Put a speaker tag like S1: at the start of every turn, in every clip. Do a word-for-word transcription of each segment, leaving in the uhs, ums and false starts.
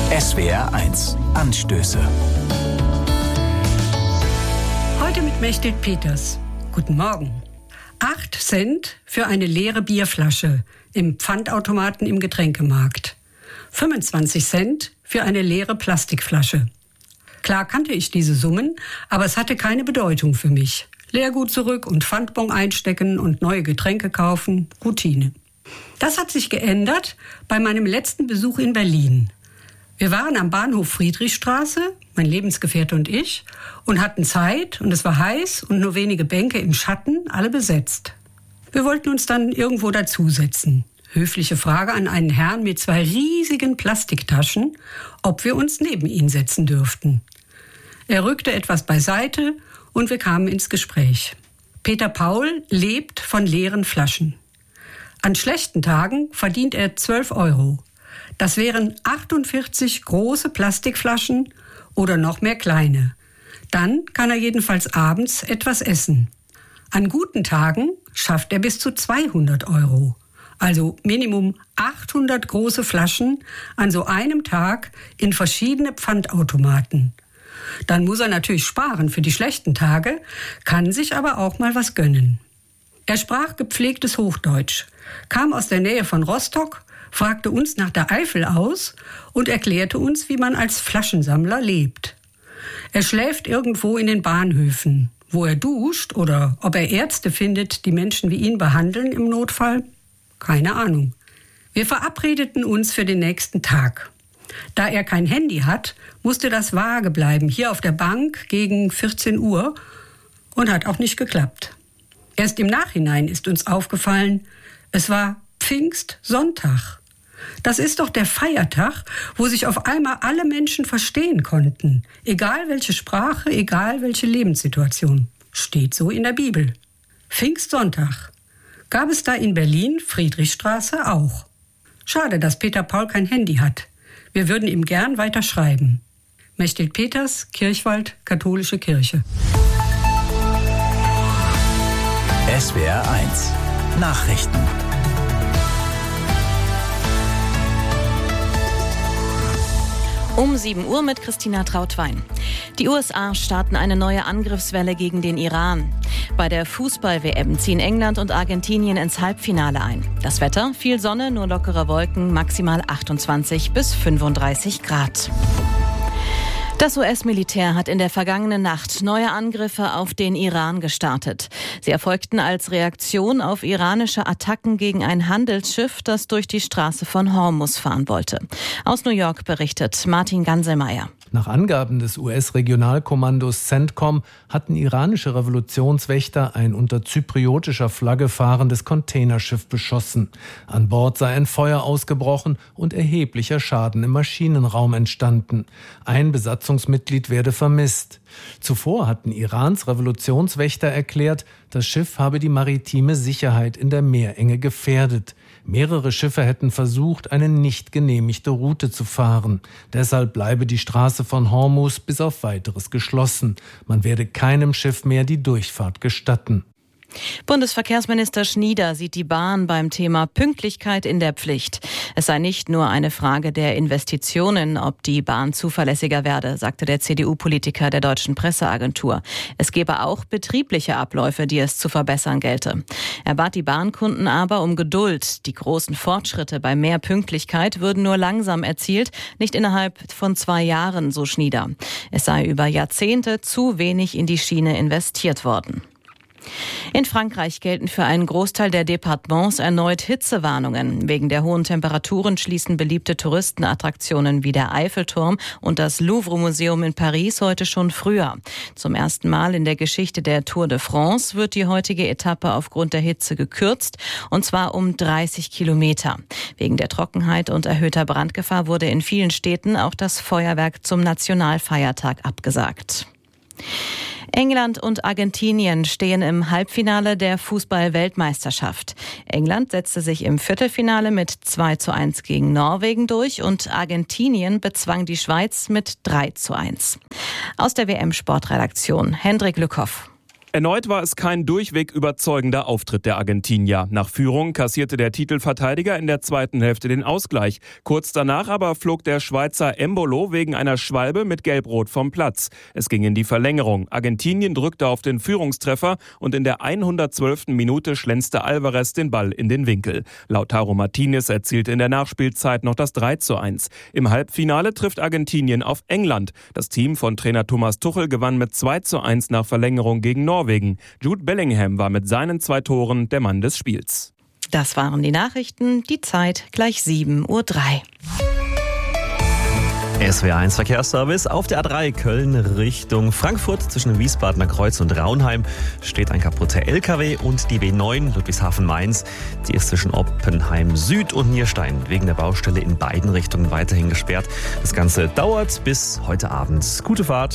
S1: S W R eins Anstöße.
S2: Heute mit Mechthild Peters. Guten Morgen. Acht Cent für eine leere Bierflasche im Pfandautomaten im Getränkemarkt. fünfundzwanzig Cent für eine leere Plastikflasche. Klar kannte ich diese Summen, aber es hatte keine Bedeutung für mich. Leergut zurück und Pfandbon einstecken und neue Getränke kaufen, Routine. Das hat sich geändert bei meinem letzten Besuch in Berlin. Wir waren am Bahnhof Friedrichstraße, mein Lebensgefährte und ich, und hatten Zeit und es war heiß und nur wenige Bänke im Schatten, alle besetzt. Wir wollten uns dann irgendwo dazusetzen. Höfliche Frage an einen Herrn mit zwei riesigen Plastiktaschen, ob wir uns neben ihn setzen dürften. Er rückte etwas beiseite und wir kamen ins Gespräch. Peter Paul lebt von leeren Flaschen. An schlechten Tagen verdient er zwölf Euro. Das wären achtundvierzig große Plastikflaschen oder noch mehr kleine. Dann kann er jedenfalls abends etwas essen. An guten Tagen schafft er bis zu zweihundert Euro. Also Minimum achthundert große Flaschen an so einem Tag in verschiedene Pfandautomaten. Dann muss er natürlich sparen für die schlechten Tage, kann sich aber auch mal was gönnen. Er sprach gepflegtes Hochdeutsch, kam aus der Nähe von Rostock, fragte uns nach der Eifel aus und erklärte uns, wie man als Flaschensammler lebt. Er schläft irgendwo in den Bahnhöfen. Wo er duscht oder ob er Ärzte findet, die Menschen wie ihn behandeln im Notfall, keine Ahnung. Wir verabredeten uns für den nächsten Tag. Da er kein Handy hat, musste das vage bleiben, hier auf der Bank gegen vierzehn Uhr und hat auch nicht geklappt. Erst im Nachhinein ist uns aufgefallen, es war Pfingstsonntag. Das ist doch der Feiertag, wo sich auf einmal alle Menschen verstehen konnten. Egal welche Sprache, egal welche Lebenssituation. Steht so in der Bibel. Pfingstsonntag. Gab es da in Berlin, Friedrichstraße, auch. Schade, dass Peter Paul kein Handy hat. Wir würden ihm gern weiter schreiben. Mechthild Peters, Kirchwald, Katholische Kirche.
S1: S W R eins Nachrichten.
S3: Um sieben Uhr mit Christina Trautwein. Die U S A starten eine neue Angriffswelle gegen den Iran. Bei der Fußball-W M ziehen England und Argentinien ins Halbfinale ein. Das Wetter, viel Sonne, nur lockere Wolken, maximal achtundzwanzig bis fünfunddreißig Grad. Das U S-Militär hat in der vergangenen Nacht neue Angriffe auf den Iran gestartet. Sie erfolgten als Reaktion auf iranische Attacken gegen ein Handelsschiff, das durch die Straße von Hormuz fahren wollte. Aus New York berichtet Martin Ganselmeier.
S4: Nach Angaben des U S-Regionalkommandos CENTCOM hatten iranische Revolutionswächter ein unter zypriotischer Flagge fahrendes Containerschiff beschossen. An Bord sei ein Feuer ausgebrochen und erheblicher Schaden im Maschinenraum entstanden. Ein Besatzungsmitglied werde vermisst. Zuvor hatten Irans Revolutionswächter erklärt, das Schiff habe die maritime Sicherheit in der Meerenge gefährdet. Mehrere Schiffe hätten versucht, eine nicht genehmigte Route zu fahren. Deshalb bleibe die Straße von Hormuz bis auf Weiteres geschlossen. Man werde keinem Schiff mehr die Durchfahrt gestatten.
S3: Bundesverkehrsminister Schnieder sieht die Bahn beim Thema Pünktlichkeit in der Pflicht. Es sei nicht nur eine Frage der Investitionen, ob die Bahn zuverlässiger werde, sagte der C D U-Politiker der Deutschen Presseagentur. Es gebe auch betriebliche Abläufe, die es zu verbessern gelte. Er bat die Bahnkunden aber um Geduld. Die großen Fortschritte bei mehr Pünktlichkeit würden nur langsam erzielt, nicht innerhalb von zwei Jahren, so Schnieder. Es sei über Jahrzehnte zu wenig in die Schiene investiert worden. In Frankreich gelten für einen Großteil der Departements erneut Hitzewarnungen. Wegen der hohen Temperaturen schließen beliebte Touristenattraktionen wie der Eiffelturm und das Louvre-Museum in Paris heute schon früher. Zum ersten Mal in der Geschichte der Tour de France wird die heutige Etappe aufgrund der Hitze gekürzt, und zwar um dreißig Kilometer. Wegen der Trockenheit und erhöhter Brandgefahr wurde in vielen Städten auch das Feuerwerk zum Nationalfeiertag abgesagt. England und Argentinien stehen im Halbfinale der Fußball-Weltmeisterschaft. England setzte sich im Viertelfinale mit zwei zu eins gegen Norwegen durch und Argentinien bezwang die Schweiz mit drei zu eins. Aus der W M-Sportredaktion Hendrik Lückhoff.
S5: Erneut war es kein durchweg überzeugender Auftritt der Argentinier. Nach Führung kassierte der Titelverteidiger in der zweiten Hälfte den Ausgleich. Kurz danach aber flog der Schweizer Embolo wegen einer Schwalbe mit Gelb-Rot vom Platz. Es ging in die Verlängerung. Argentinien drückte auf den Führungstreffer und in der hundertzwölften Minute schlänzte Alvarez den Ball in den Winkel. Lautaro Martinez erzielte in der Nachspielzeit noch das drei zu eins. Im Halbfinale trifft Argentinien auf England. Das Team von Trainer Thomas Tuchel gewann mit zwei zu eins nach Verlängerung gegen Norwegen. Norwegen. Jude Bellingham war mit seinen zwei Toren der Mann des Spiels.
S3: Das waren die Nachrichten. Die Zeit gleich sieben Uhr drei.
S6: S W R eins Verkehrsservice. Auf der A drei Köln Richtung Frankfurt zwischen Wiesbadener Kreuz und Raunheim steht ein kaputter L K W und die B neun Ludwigshafen-Mainz. Die ist zwischen Oppenheim Süd und Nierstein wegen der Baustelle in beiden Richtungen weiterhin gesperrt. Das Ganze dauert bis heute Abend. Gute Fahrt.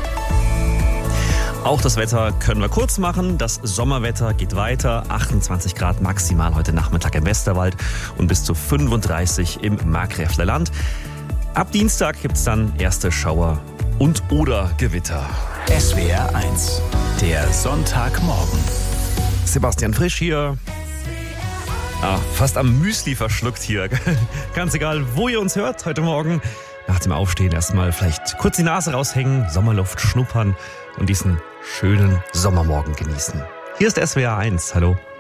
S6: Auch das Wetter können wir kurz machen. Das Sommerwetter geht weiter. achtundzwanzig Grad maximal heute Nachmittag im Westerwald und bis zu fünfunddreißig im Markgräfler Land. Ab Dienstag gibt es dann erste Schauer und oder Gewitter.
S1: S W R eins, der Sonntagmorgen.
S6: Sebastian Frisch hier. Ah, fast am Müsli verschluckt hier. Ganz egal, wo ihr uns hört heute Morgen. Nach dem Aufstehen erstmal vielleicht kurz die Nase raushängen, Sommerluft schnuppern und diesen schönen Sommermorgen genießen. Hier ist S W R eins. Hallo.